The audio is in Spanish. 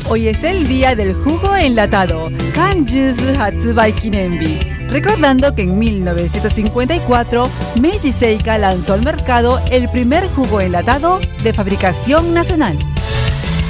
Hoy es el día del jugo enlatado, Kanjuzu Hatsubai Kinenbi, recordando que en 1954 Meiji Seika lanzó al mercado el primer jugo enlatado de fabricación nacional.